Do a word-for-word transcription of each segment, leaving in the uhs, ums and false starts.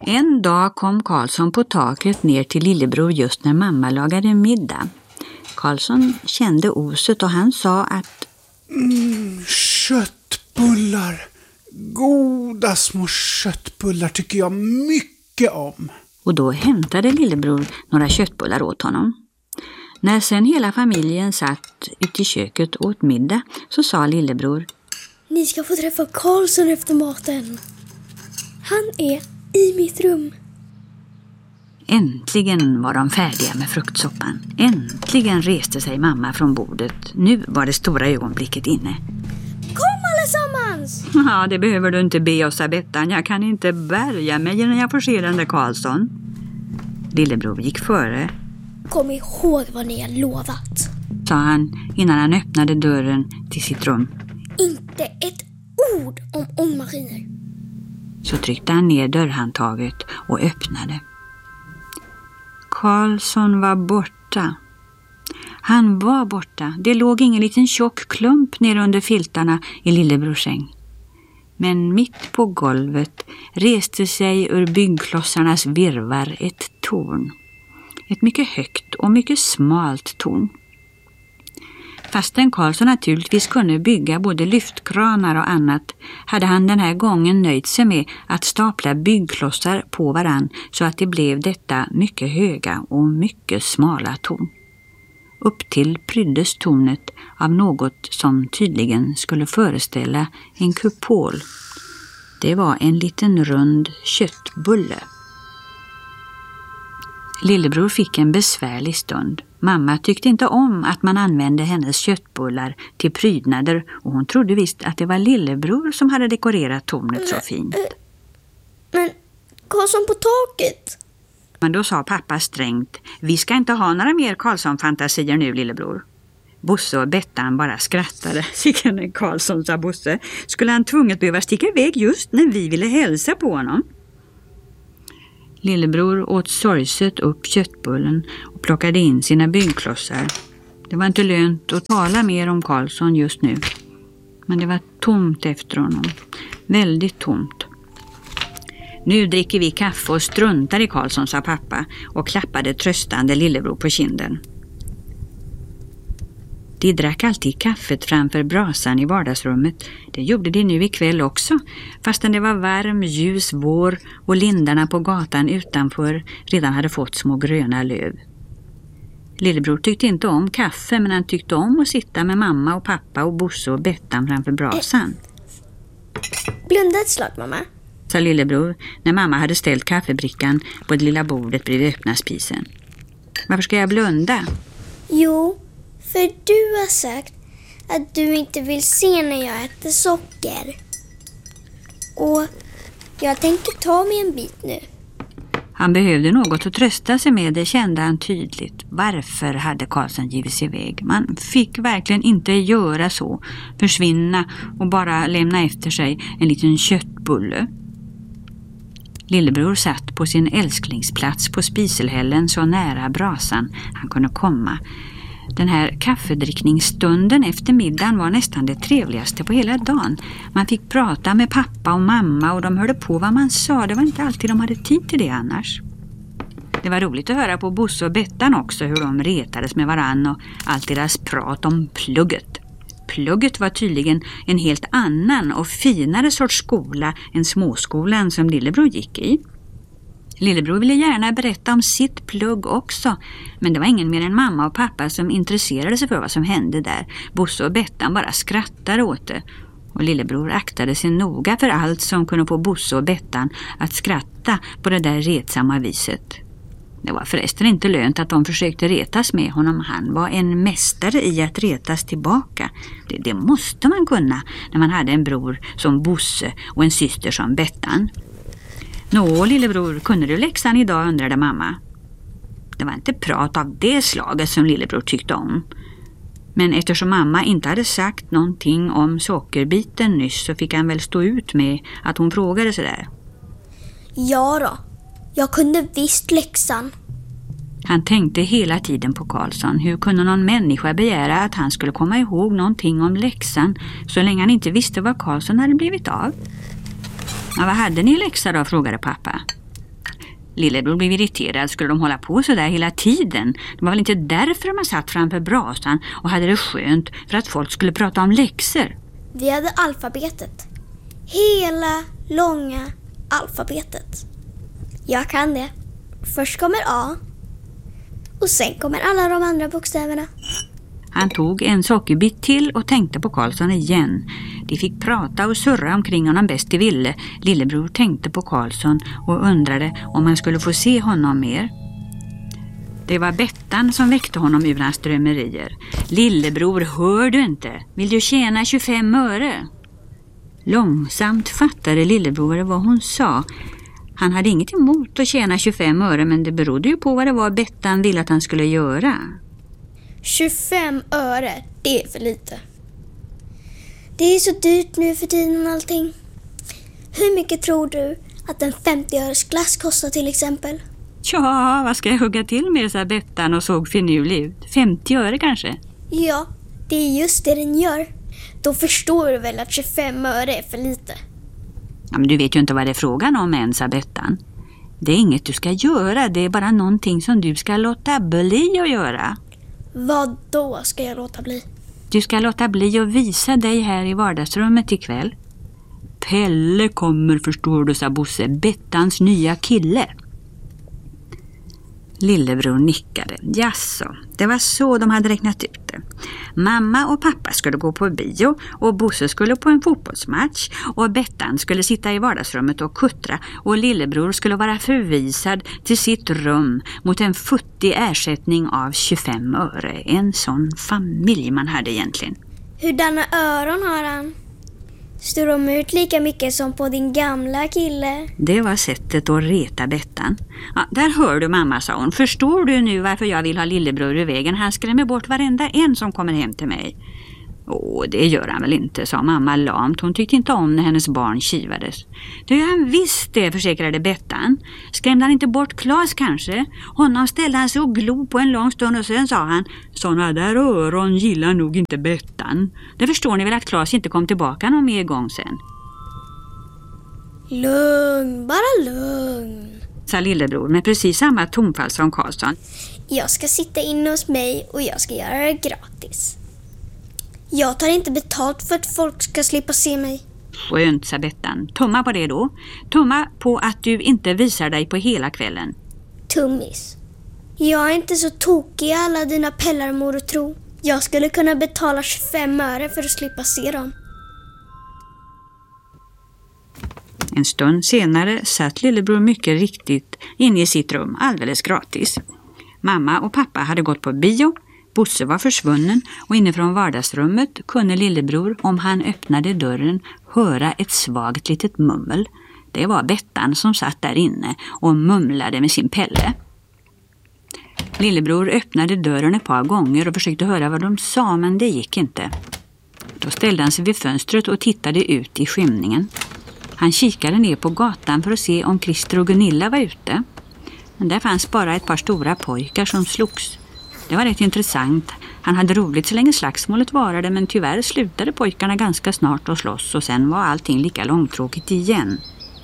En dag kom Karlsson på taket ner till lillebror just när mamma lagade middag. Karlsson kände oset och han sa att mm, köttbullar, goda små köttbullar tycker jag mycket om. Och då hämtade lillebror några köttbullar åt honom. När sen hela familjen satt ute i köket åt middag så sa lillebror: Ni ska få träffa Karlsson efter maten. Han är i mitt rum. Äntligen var de färdiga med fruktsoppan. Äntligen reste sig mamma från bordet. Nu var det stora ögonblicket inne. Kom allesammans! Ja, det behöver du inte be oss, Bettan. Jag kan inte bärga mig innan jag får se den där Karlsson. Lillebror gick före. Kom ihåg vad ni har lovat, sa han innan han öppnade dörren till sitt rum. Inte ett ord om ångmaskiner. Så tryckte han ner dörrhandtaget och öppnade. Karlsson var borta. Han var borta. Det låg ingen liten tjock klump ner under filtarna i lillebrors säng. Men mitt på golvet reste sig ur byggklossarnas virvar ett torn. Ett mycket högt och mycket smalt torn. Fastän Karlsson naturligtvis kunde bygga både lyftkranar och annat hade han den här gången nöjt sig med att stapla byggklossar på varann så att det blev detta mycket höga och mycket smala torn. Upp till pryddes tornet av något som tydligen skulle föreställa en kupol. Det var en liten rund köttbulle. Lillebror fick en besvärlig stund. Mamma tyckte inte om att man använde hennes köttbullar till prydnader och hon trodde visst att det var lillebror som hade dekorerat tornet så fint. Men Karlsson på taket? Men då sa pappa strängt: vi ska inte ha några mer Karlsson-fantasier nu, lillebror. Bosse och Bettan bara skrattade. Sicken Karlsson, sa Bosse. Skulle han tvunget behöva sticka iväg just när vi ville hälsa på honom? Lillebror åt sorgset upp köttbullen och plockade in sina byggklossar. Det var inte lönt att tala mer om Karlsson just nu. Men det var tomt efter honom. Väldigt tomt. Nu dricker vi kaffe och struntar i Karlsson, sa pappa och klappade tröstande lillebror på kinden. De drack alltid kaffet framför brasan i vardagsrummet. Det gjorde de nu ikväll också, fastän det var varm, ljus vår och lindarna på gatan utanför redan hade fått små gröna löv. Lillebror tyckte inte om kaffe, men han tyckte om att sitta med mamma och pappa och Bosse och Bettan framför brasan. Blunda ett slag, mamma, sa lillebror när mamma hade ställt kaffebrickan på det lilla bordet bredvid öppna spisen. Varför ska jag blunda? Jo, för du har sagt att du inte vill se när jag äter socker. Och jag tänker ta mig en bit nu. Han behövde något att trösta sig med, det kände han tydligt. Varför hade Karlsson givit sig iväg? Man fick verkligen inte göra så. Försvinna och bara lämna efter sig en liten köttbulle. Lillebror satt på sin älsklingsplats på spiselhällen så nära brasan han kunde komma. Den här kaffedrickningsstunden efter middagen var nästan det trevligaste på hela dagen. Man fick prata med pappa och mamma och de hörde på vad man sa. Det var inte alltid de hade tid till det annars. Det var roligt att höra på Bosse och Bettan också hur de retades med varann och allt deras prat om plugget. Plugget var tydligen en helt annan och finare sorts skola än småskolan som lillebror gick i. Lillebror ville gärna berätta om sitt plugg också, men det var ingen mer än mamma och pappa som intresserade sig för vad som hände där. Bosse och Bettan bara skrattade åt det, och lillebror aktade sig noga för allt som kunde få Bosse och Bettan att skratta på det där retsamma viset. Det var förresten inte lönt att de försökte retas med honom. Han var en mästare i att retas tillbaka. Det, det måste man kunna när man hade en bror som Bosse och en syster som Bettan. Nå, lillebror, kunde du läxan idag, undrade mamma. Det var inte prat av det slaget som lillebror tyckte om. Men eftersom mamma inte hade sagt någonting om sockerbiten nyss så fick han väl stå ut med att hon frågade sådär. Ja då, jag kunde visst läxan. Han tänkte hela tiden på Karlsson. Hur kunde någon människa begära att han skulle komma ihåg någonting om läxan så länge han inte visste vad Karlsson hade blivit av? Ja, vad hade ni i läxa då, frågade pappa. Lillebror blev irriterad. Skulle de hålla på så där hela tiden? Det var väl inte därför man satt framför brasan och hade det skönt för att folk skulle prata om läxor. Vi hade alfabetet. Hela långa alfabetet. Jag kan det. Först kommer A. Och sen kommer alla de andra bokstäverna. Han tog en sockerbit till och tänkte på Karlsson igen. De fick prata och surra omkring honom bäst de ville. Lillebror tänkte på Karlsson och undrade om han skulle få se honom mer. Det var Bettan som väckte honom ur hans drömmerier. Lillebror, hör du inte? Vill du tjäna tjugofem öre? Långsamt fattade Lillebror vad hon sa. Han hade inget emot att tjäna tjugofem öre, men det berodde ju på vad det var Bettan ville att han skulle göra. tjugofem öre, det är för lite. Det är så dyrt nu för tiden och allting. Hur mycket tror du att en femtio-öres glass kostar till exempel? Ja, vad ska jag hugga till med, sa Bettan och såg finurlig ut. femtio öre kanske? Ja, det är just det den gör. Då förstår du väl att tjugofem öre är för lite. Ja, men du vet ju inte vad det är frågan om än, sa Bettan. Det är inget du ska göra, det är bara någonting som du ska låta bli att göra. Vad då ska jag låta bli? Du ska låta bli att visa dig här i vardagsrummet ikväll. Pelle kommer, förstår du, sa Bosse, Bettans nya kille. Lillebror nickade. Jasså, det var så de hade räknat ut det. Mamma och pappa skulle gå på bio och Bosse skulle på en fotbollsmatch och Bettan skulle sitta i vardagsrummet och kuttra och Lillebror skulle vara förvisad till sitt rum mot en futtig ersättning av tjugofem öre. En sån familj man hade egentligen. Hurdana öron har han? Står de ut lika mycket som på din gamla kille? Det var sättet att reta Bettan. Ja, där hör du mamma, sa hon. Förstår du nu varför jag vill ha Lillebror i vägen? Han skrämmer bort varenda en som kommer hem till mig. Åh, det gör han väl inte, sa mamma lamt. Hon tyckte inte om när hennes barn kivades. Det gör han visst det, försäkrade Bettan. Skrämde han inte bort Claes kanske? Honom ställde han sig och glod på en lång stund och sen sa han: såna där öron gillar nog inte Bettan. Det förstår ni väl att Claes inte kom tillbaka någon mer gång sen. Lugn, bara lugn, sa Lillebror med precis samma tonfall som Karlsson. Jag ska sitta inne hos mig och jag ska göra det gratis. Jag tar inte betalt för att folk ska slippa se mig. Skönt, sa Bettan. Tumma på det då. Tumma på att du inte visar dig på hela kvällen. Tummis. Jag är inte så tokig i alla dina pellar, mor och tro. Jag skulle kunna betala tjugofem öre för att slippa se dem. En stund senare satt Lillebror mycket riktigt inne i sitt rum alldeles gratis. Mamma och pappa hade gått på bio. Bosse var försvunnen och inifrån vardagsrummet kunde Lillebror, om han öppnade dörren, höra ett svagt litet mummel. Det var Bettan som satt där inne och mumlade med sin Pelle. Lillebror öppnade dörren ett par gånger och försökte höra vad de sa, men det gick inte. Då ställde han sig vid fönstret och tittade ut i skymningen. Han kikade ner på gatan för att se om Christer och Gunilla var ute. Men där fanns bara ett par stora pojkar som slogs. Det var rätt intressant. Han hade roligt så länge slagsmålet varade, men tyvärr slutade pojkarna ganska snart att slåss och sen var allting lika långtråkigt igen.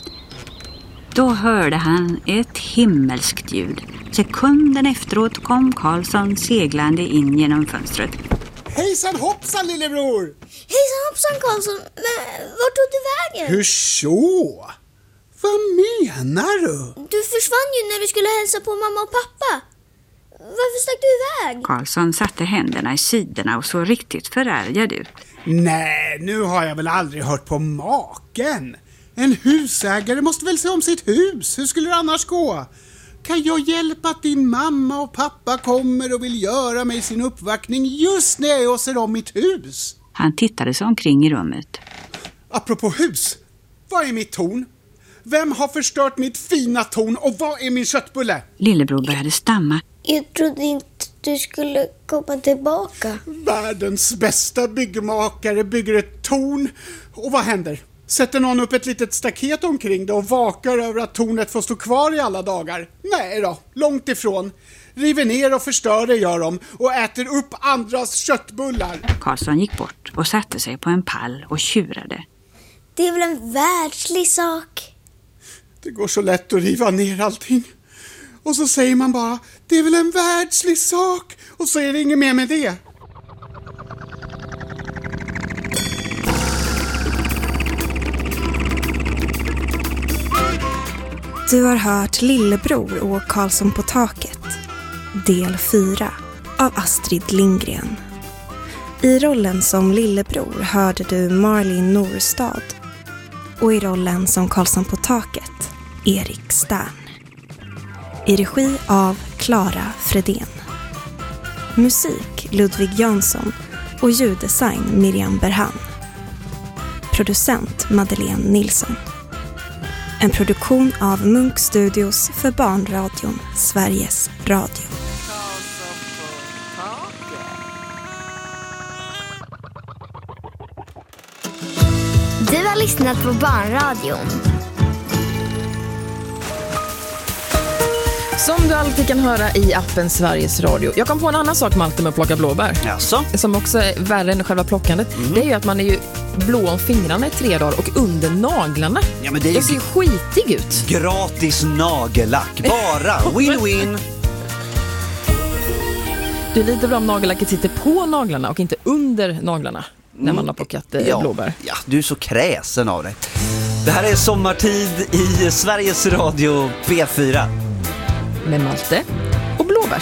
Då hörde han ett himmelskt ljud. Sekunden efteråt kom Karlsson seglande in genom fönstret. Hejsan hoppsan, Lillebror! Hejsan hoppsan, Karlsson. Men vart tog du vägen? Hur så? Vad menar du? Du försvann ju när du skulle hälsa på mamma och pappa. Varför stack du iväg? Karlsson satte händerna i sidorna och så riktigt förargad ut. Nej, nu har jag väl aldrig hört på maken. En husägare måste väl se om sitt hus. Hur skulle det annars gå? Kan jag hjälpa att din mamma och pappa kommer och vill göra mig sin uppvaktning just när jag ser om mitt hus? Han tittade sig omkring i rummet. Apropå hus, vad är mitt torn? Vem har förstört mitt fina torn och vad är min köttbulle? Lillebror började stamma. Jag trodde inte du skulle komma tillbaka. Världens bästa byggmakare bygger ett torn. Och vad händer? Sätter någon upp ett litet staket omkring det och vakar över att tornet får stå kvar i alla dagar? Nej då, långt ifrån. River ner och förstör det gör de och äter upp andras köttbullar. Karlsson gick bort och satte sig på en pall och tjurade. Det är väl en världslig sak. Det går så lätt att riva ner allting. Och så säger man bara, det är väl en världslig sak. Och så är det inget mer med det. Du har hört Lillebror och Karlsson på taket, del fyra av Astrid Lindgren. I rollen som Lillebror hörde du Marlene Norstad och i rollen som Karlsson på taket, Erik Stern. I regi av Clara Fredén. Musik Ludvig Jönsson och ljuddesign Miriam Berhan. Producent Madeleine Nilsson. En produktion av Munk Studios för Barnradion, Sveriges Radio. Du har lyssnat på Barnradion. Som du alltid kan höra i appen Sveriges Radio. Jag kom på en annan sak, Malte, med att plocka blåbär. Jaså? Som också är värre än själva plockandet. Mm. Det är ju att man är ju blå om fingrarna i tre dagar och under naglarna. Ja, men det är jag ser ju skitig ut. Gratis nagellack. Bara win-win. Det är lite bra om nagellacket sitter på naglarna och inte under naglarna när man har plockat eh, ja, blåbär. Ja, du är så kräsen av dig. Det här är sommartid i Sveriges Radio P fyra. Med Malte och blåbär.